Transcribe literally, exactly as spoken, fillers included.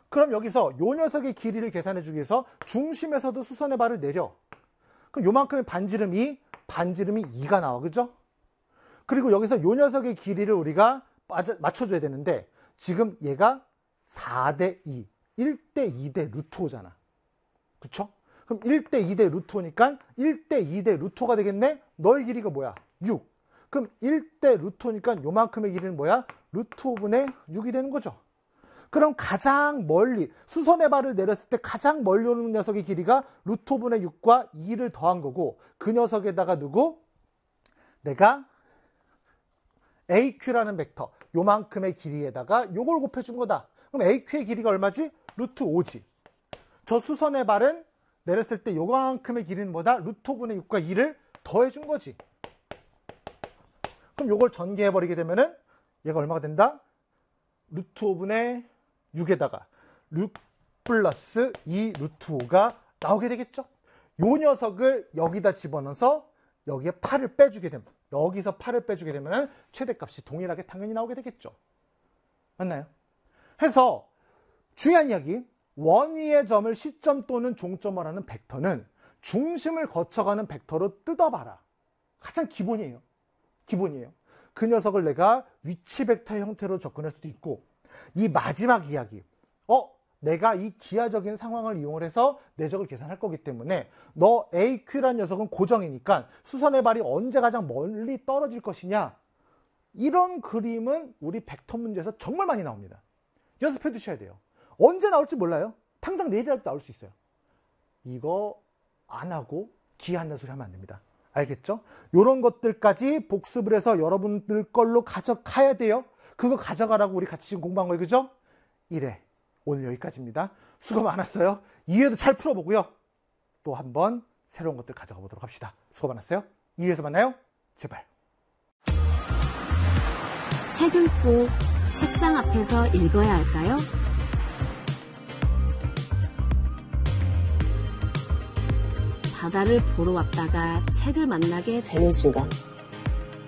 그럼 여기서 요 녀석의 길이를 계산해 주기 위해서 중심에서도 수선의 발을 내려. 그럼 요만큼의 반지름이, 반지름이 이가 나와. 그죠? 그리고 여기서 요 녀석의 길이를 우리가 맞춰줘야 되는데 지금 얘가 사 대 이, 일 대 이 대 루트 오잖아. 그쵸? 그럼 일 대 이 대 루트 오니까 일 대 이 대 루트 오가 되겠네? 너의 길이가 뭐야? 육. 그럼 일 대 루트 오니까 요만큼의 길이는 뭐야? 루트 오분의 육이 되는 거죠. 그럼 가장 멀리, 수선의 발을 내렸을 때 가장 멀리 오는 녀석의 길이가 루트 오분의 육과 이를 더한 거고 그 녀석에다가 누구? 내가 에이큐라는 벡터, 요만큼의 길이에다가 요걸 곱해준 거다. 그럼 에이큐의 길이가 얼마지? 루트 오지. 저 수선의 발은 내렸을 때 요만큼의 길이는 뭐다? 루트 오분의 육과 이를 더해준 거지. 그럼 요걸 전개해버리게 되면은 얘가 얼마가 된다? 루트 오분의 육에다가 육 플러스 이 루트 오가 나오게 되겠죠? 요 녀석을 여기다 집어넣어서 여기에 팔을 빼주게 되면, 여기서 팔을 빼주게 되면 최대값이 동일하게 당연히 나오게 되겠죠. 맞나요? 해서 중요한 이야기, 원위의 점을 시점 또는 종점을 하는 벡터는 중심을 거쳐가는 벡터로 뜯어봐라. 가장 기본이에요. 기본이에요. 그 녀석을 내가 위치 벡터의 형태로 접근할 수도 있고, 이 마지막 이야기, 어? 내가 이 기하적인 상황을 이용을 해서 내적을 계산할 거기 때문에 너 에이큐라는 녀석은 고정이니까 수선의 발이 언제 가장 멀리 떨어질 것이냐, 이런 그림은 우리 벡터 문제에서 정말 많이 나옵니다. 연습해 두셔야 돼요. 언제 나올지 몰라요. 당장 내일이라도 나올 수 있어요. 이거 안 하고 기하는 소리 하면 안 됩니다. 알겠죠? 이런 것들까지 복습을 해서 여러분들 걸로 가져가야 돼요. 그거 가져가라고 우리 같이 지금 공부한 거예요. 그죠? 이래. 오늘 여기까지입니다. 수고 많았어요. 이 회도 잘 풀어보고요. 또 한번 새로운 것들 가져가 보도록 합시다. 수고 많았어요. 이 회에서 만나요. 제발. 책은 꼭 책상 앞에서 읽어야 할까요? 바다를 보러 왔다가 책을 만나게 되는 순간